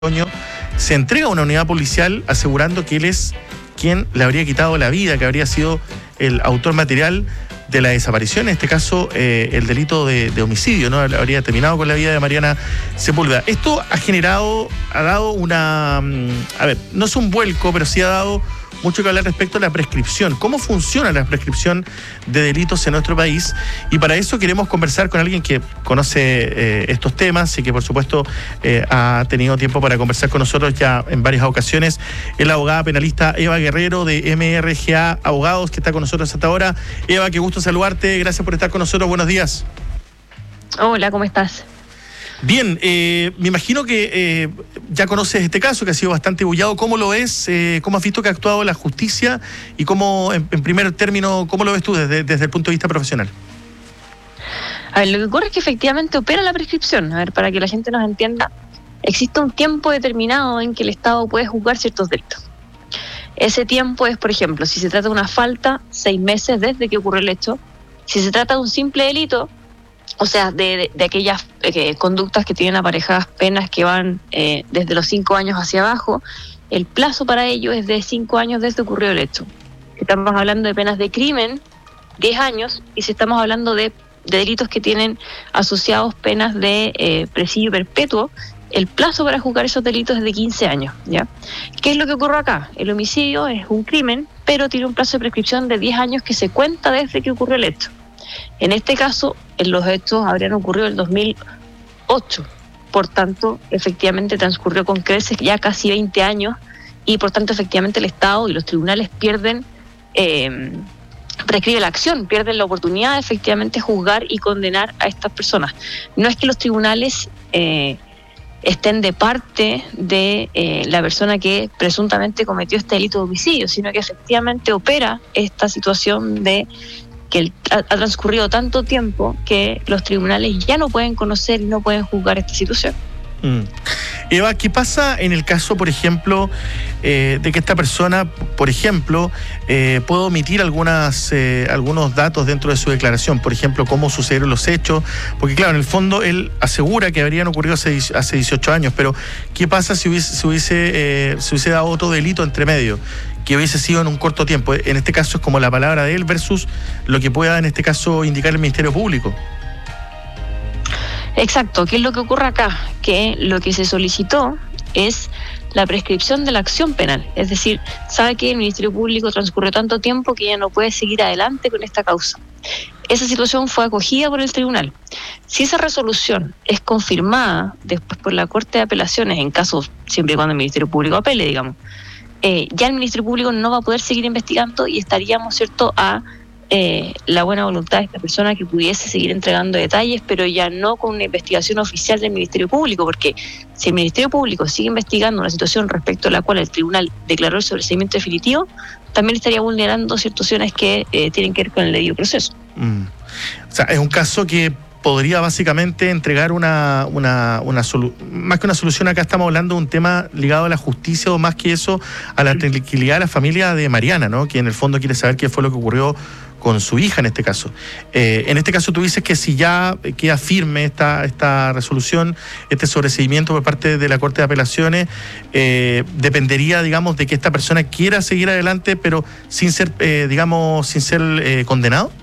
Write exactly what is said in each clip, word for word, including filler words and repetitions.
se entrega a una unidad policial asegurando que él es quien le habría quitado la vida, que habría sido el autor material de la desaparición, en este caso eh, el delito de, de homicidio, ¿no? Habría terminado con la vida de Mariana Sepúlveda. Esto ha generado, ha dado una, a ver, no es un vuelco, pero sí ha dado mucho que hablar respecto a la prescripción. ¿Cómo funciona la prescripción de delitos en nuestro país? Y para eso queremos conversar con alguien que conoce eh, estos temas y que por supuesto eh, ha tenido tiempo para conversar con nosotros ya en varias ocasiones. Es la abogada penalista Eva Guerrero de M R G A Abogados, que está con nosotros hasta ahora. Eva, qué gusto saludarte. Gracias por estar con nosotros. Buenos días. Hola, ¿cómo estás? Bien, eh, me imagino que eh, ya conoces este caso, que ha sido bastante bullado. ¿Cómo lo ves? Eh, ¿Cómo has visto que ha actuado la justicia? Y cómo, en, en primer término, ¿cómo lo ves tú desde, desde el punto de vista profesional? A ver, lo que ocurre es que efectivamente opera la prescripción. A ver, para que la gente nos entienda, existe un tiempo determinado en que el Estado puede juzgar ciertos delitos. Ese tiempo es, por ejemplo, si se trata de una falta, seis meses desde que ocurre el hecho. Si se trata de un simple delito, o sea, de, de, de aquellas eh, conductas que tienen aparejadas penas que van eh, desde los cinco años hacia abajo, el plazo para ello es de cinco años desde que ocurrió el hecho. Si estamos hablando de penas de crimen, diez años, y si estamos hablando de, de delitos que tienen asociados penas de eh, presidio perpetuo, el plazo para juzgar esos delitos es de quince años, ¿ya? ¿Qué es lo que ocurre acá? El homicidio es un crimen, pero tiene un plazo de prescripción de diez años que se cuenta desde que ocurrió el hecho. En este caso, los hechos habrían ocurrido en el dos mil ocho, por tanto, efectivamente transcurrió con creces ya casi veinte años y por tanto, efectivamente, el Estado y los tribunales pierden, eh, prescribe la acción, pierden la oportunidad de efectivamente juzgar y condenar a estas personas. No es que los tribunales eh, estén de parte de eh, la persona que presuntamente cometió este delito de homicidio, sino que efectivamente opera esta situación de que ha, ha transcurrido tanto tiempo que los tribunales ya no pueden conocer y no pueden juzgar esta situación. Mm. Eva, ¿qué pasa en el caso, por ejemplo, eh, de que esta persona, por ejemplo, eh, pueda omitir algunas, eh, algunos datos dentro de su declaración? Por ejemplo, cómo sucedieron los hechos, porque claro, en el fondo él asegura que habrían ocurrido hace, hace dieciocho años, pero ¿qué pasa si hubiese, si hubiese, eh, si hubiese dado otro delito entre medio, que hubiese sido en un corto tiempo? En este caso es como la palabra de él versus lo que pueda en este caso indicar el Ministerio Público. Exacto, ¿qué es lo que ocurre acá? Que lo que se solicitó es la prescripción de la acción penal, es decir, sabe que el Ministerio Público transcurrió tanto tiempo que ya no puede seguir adelante con esta causa. Esa situación fue acogida por el tribunal. Si esa resolución es confirmada después por la Corte de Apelaciones, en caso siempre y cuando el Ministerio Público apele, digamos, eh, ya el Ministerio Público no va a poder seguir investigando y estaríamos, ¿cierto?, a Eh, la buena voluntad de esta persona que pudiese seguir entregando detalles, pero ya no con una investigación oficial del Ministerio Público, porque si el Ministerio Público sigue investigando una situación respecto a la cual el tribunal declaró el sobreseimiento definitivo, también estaría vulnerando situaciones que eh, tienen que ver con el debido proceso. Mm. O sea, es un caso que podría básicamente entregar una, una, una solu- más que una solución, acá estamos hablando de un tema ligado a la justicia o más que eso a la tranquilidad de la familia de Mariana, ¿no? Que en el fondo quiere saber qué fue lo que ocurrió con su hija en este caso. Eh, en este caso tú dices que si ya queda firme esta, esta resolución, este sobreseimiento por parte de la Corte de Apelaciones, eh, dependería, digamos, de que esta persona quiera seguir adelante, pero sin ser, eh, digamos, sin ser eh, condenado.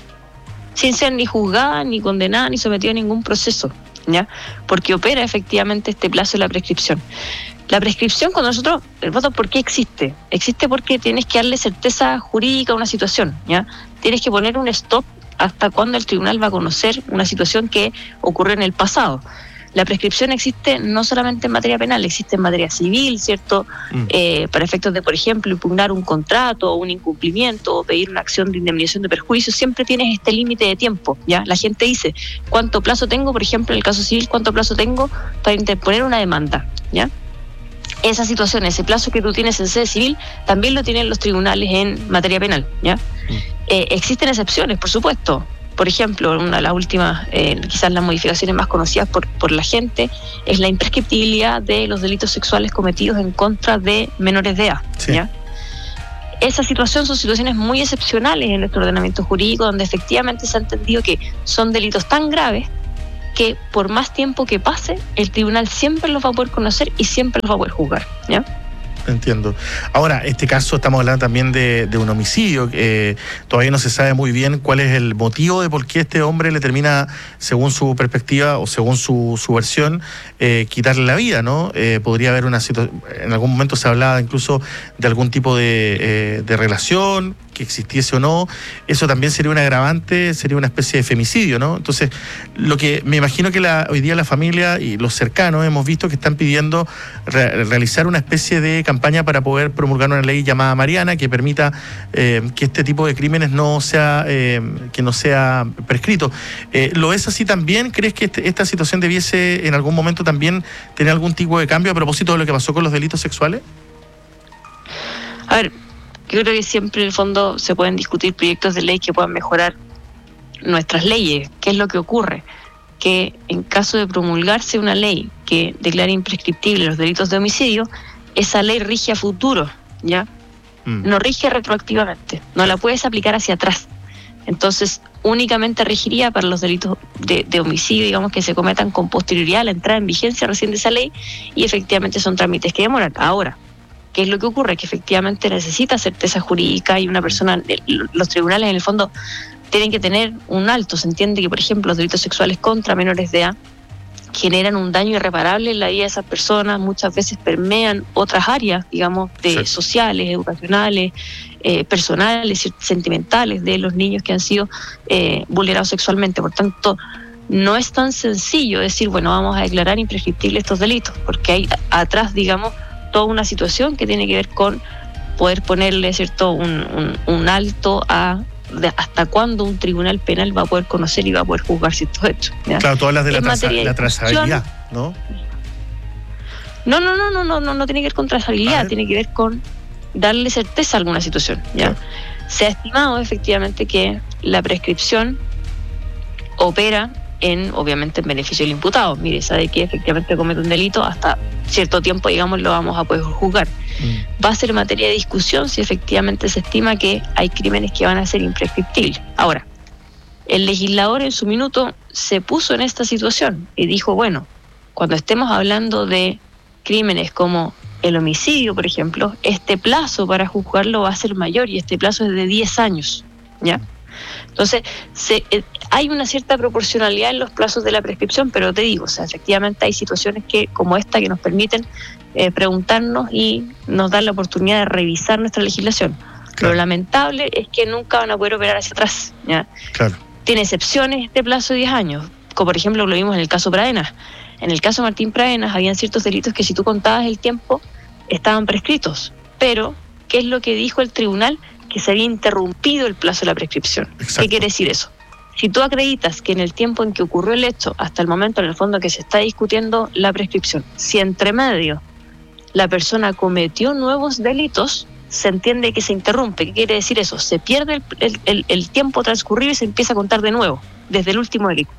Sin ser ni juzgada, ni condenada, ni sometida a ningún proceso, ¿ya? Porque opera efectivamente este plazo de la prescripción. La prescripción, cuando nosotros, el voto, ¿por qué existe? Existe porque tienes que darle certeza jurídica a una situación, ¿ya? Tienes que poner un stop hasta cuando el tribunal va a conocer una situación que ocurrió en el pasado. La prescripción existe no solamente en materia penal, existe en materia civil, ¿cierto? Mm. Eh, para efectos de, por ejemplo, impugnar un contrato o un incumplimiento o pedir una acción de indemnización de perjuicios, siempre tienes este límite de tiempo, ¿ya? La gente dice, ¿cuánto plazo tengo, por ejemplo, en el caso civil, cuánto plazo tengo para interponer una demanda, ¿ya? Esa situación, ese plazo que tú tienes en sede civil, también lo tienen los tribunales en materia penal, ¿ya? Mm. Eh, existen excepciones, por supuesto. Por ejemplo, una de las últimas, eh, quizás las modificaciones más conocidas por, por la gente, es la imprescriptibilidad de los delitos sexuales cometidos en contra de menores de edad, sí. ¿Ya? Esa situación son situaciones muy excepcionales en nuestro ordenamiento jurídico, donde efectivamente se ha entendido que son delitos tan graves que por más tiempo que pase, el tribunal siempre los va a poder conocer y siempre los va a poder juzgar, ¿ya? Entiendo. Ahora, este caso estamos hablando también de, de un homicidio. Eh, todavía no se sabe muy bien cuál es el motivo de por qué este hombre le termina, según su perspectiva o según su, su versión, eh, quitarle la vida, ¿no? Eh, podría haber una situación, en algún momento se hablaba incluso de algún tipo de, eh, de relación que existiese o no. Eso también sería un agravante, sería una especie de femicidio, ¿no? Entonces, lo que me imagino que la, hoy día la familia y los cercanos hemos visto que están pidiendo re, realizar una especie de campaña para poder promulgar una ley llamada Mariana que permita eh, que este tipo de crímenes no sea eh, que no sea prescrito. Eh, ¿Lo es así también? ¿Crees que este, esta situación debiese en algún momento también tener algún tipo de cambio a propósito de lo que pasó con los delitos sexuales? A ver, yo creo que siempre en el fondo se pueden discutir proyectos de ley que puedan mejorar nuestras leyes. ¿Qué es lo que ocurre? Que en caso de promulgarse una ley que declare imprescriptibles los delitos de homicidio, esa ley rige a futuro, ¿ya? Mm. No rige retroactivamente, no la puedes aplicar hacia atrás. Entonces, únicamente regiría para los delitos de, de homicidio, digamos, que se cometan con posterioridad a la entrada en vigencia recién de esa ley, y efectivamente son trámites que demoran. Ahora, ¿qué es lo que ocurre? Que efectivamente necesita certeza jurídica y una persona, los tribunales en el fondo tienen que tener un alto. Se entiende que, por ejemplo, los delitos sexuales contra menores de edad generan un daño irreparable en la vida de esas personas, muchas veces permean otras áreas, digamos, de sí. sociales, educacionales, eh, personales, sentimentales de los niños que han sido eh, vulnerados sexualmente. Por tanto, no es tan sencillo decir, bueno, vamos a declarar imprescriptibles estos delitos, porque hay atrás, digamos, toda una situación que tiene que ver con poder ponerle, ¿cierto?, un, un, un alto a de hasta cuándo un tribunal penal va a poder conocer y va a poder juzgar ciertos hechos, ¿ya? Claro, todas las de la, traza, la trazabilidad, ¿no? No, no, no, no, no, no, no tiene que ver con trazabilidad, tiene que ver con darle certeza a alguna situación, ¿ya? Claro. Se ha estimado efectivamente que la prescripción opera en, obviamente, en beneficio del imputado. Mire, sabe que efectivamente comete un delito, hasta cierto tiempo, digamos, lo vamos a poder juzgar. Mm. Va a ser materia de discusión si efectivamente se estima que hay crímenes que van a ser imprescriptibles. Ahora, el legislador en su minuto se puso en esta situación y dijo, bueno, cuando estemos hablando de crímenes como el homicidio, por ejemplo, este plazo para juzgarlo va a ser mayor y este plazo es de diez años, ¿ya? Entonces, se, eh, hay una cierta proporcionalidad en los plazos de la prescripción, pero te digo, o sea, efectivamente hay situaciones que como esta que nos permiten eh, preguntarnos y nos dan la oportunidad de revisar nuestra legislación. Claro. Lo lamentable es que nunca van a poder operar hacia atrás, ¿ya? Claro. Tiene excepciones este plazo de diez años, como por ejemplo lo vimos en el caso Pradenas. En el caso Martín Pradenas habían ciertos delitos que si tú contabas el tiempo estaban prescritos, pero ¿qué es lo que dijo el tribunal? Que se había interrumpido el plazo de la prescripción. Exacto. ¿Qué quiere decir eso? Si tú acreditas que en el tiempo en que ocurrió el hecho, hasta el momento en el fondo que se está discutiendo la prescripción, si entre medio la persona cometió nuevos delitos, se entiende que se interrumpe. ¿Qué quiere decir eso? Se pierde el, el, el tiempo transcurrido y se empieza a contar de nuevo, desde el último delito.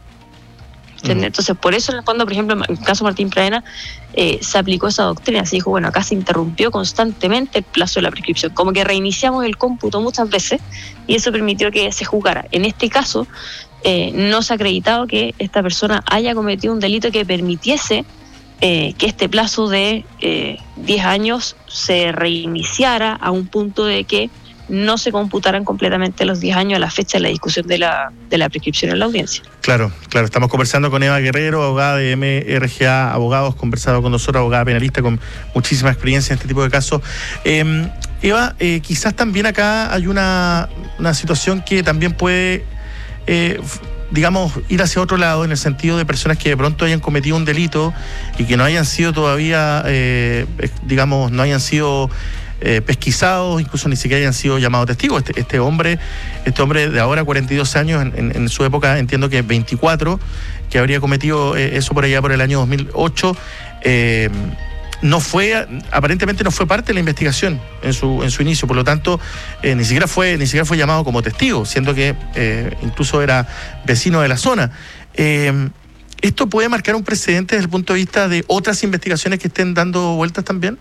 Entonces, por eso en el fondo, por ejemplo, en el caso Martín Pradenas, eh, se aplicó esa doctrina. Se dijo, bueno, acá se interrumpió constantemente el plazo de la prescripción, como que reiniciamos el cómputo muchas veces y eso permitió que se juzgara. En este caso, eh, no se ha acreditado que esta persona haya cometido un delito que permitiese eh, que este plazo de eh, diez años se reiniciara a un punto de que no se computaran completamente los diez años a la fecha de la discusión de la, de la prescripción en la audiencia. Claro, claro. Estamos conversando con Eva Guerrero, abogada de M R G A Abogados, conversado con nosotros, abogada penalista con muchísima experiencia en este tipo de casos. Eh, Eva, eh, quizás también acá hay una, una situación que también puede, eh, digamos, ir hacia otro lado, en el sentido de personas que de pronto hayan cometido un delito y que no hayan sido todavía, eh, digamos, no hayan sido Eh, pesquisados, incluso ni siquiera hayan sido llamados testigos. Este, este hombre, este hombre de ahora cuarenta y dos años, en, en, en su época entiendo que veinticuatro, que habría cometido eh, eso por allá por el año dos mil ocho, eh, no fue, aparentemente no fue parte de la investigación en su, en su inicio, por lo tanto, eh, ni siquiera fue, ni siquiera fue llamado como testigo, siendo que eh, incluso era vecino de la zona. Eh, ¿Esto puede marcar un precedente desde el punto de vista de otras investigaciones que estén dando vueltas también?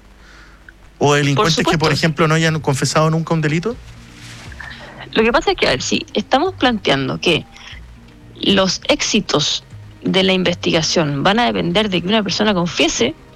¿O delincuentes por que, por ejemplo, no hayan confesado nunca un delito? Lo que pasa es que, a ver, si estamos planteando que los éxitos de la investigación van a depender de que una persona confiese,